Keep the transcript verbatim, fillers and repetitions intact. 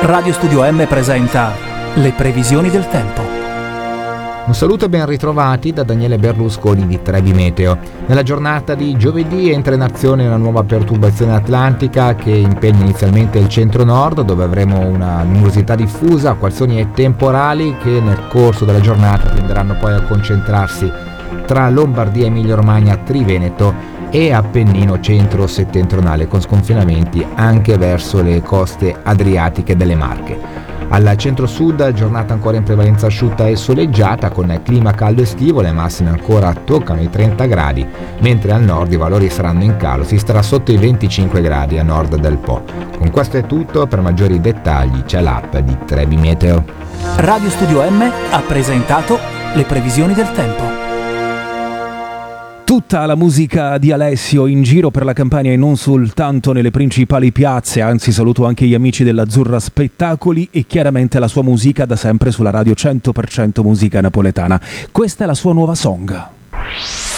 Radio Studio M presenta le previsioni del tempo. Un saluto e ben ritrovati da Daniele Berlusconi di Trebi Meteo. Nella giornata di giovedì entra in azione una nuova perturbazione atlantica che impegna inizialmente il centro-nord, dove avremo una nuvosità diffusa, acquazzoni e temporali che nel corso della giornata tenderanno poi a concentrarsi tra Lombardia, Emilia-Romagna, Triveneto e Appennino centro-settentrionale, con sconfinamenti anche verso le coste adriatiche delle Marche. Al centro-sud giornata ancora in prevalenza asciutta e soleggiata, con clima caldo estivo, le massime ancora toccano i trenta gradi, mentre al nord i valori saranno in calo, si starà sotto i venticinque gradi a nord del Po. Con questo è tutto, per maggiori dettagli c'è l'app di Trebi Meteo. Radio Studio M ha presentato le previsioni del tempo. Tutta la musica di Alessio in giro per la Campania e non soltanto nelle principali piazze, anzi saluto anche gli amici dell'Azzurra Spettacoli e chiaramente la sua musica da sempre sulla radio cento per cento musica napoletana. Questa è la sua nuova song.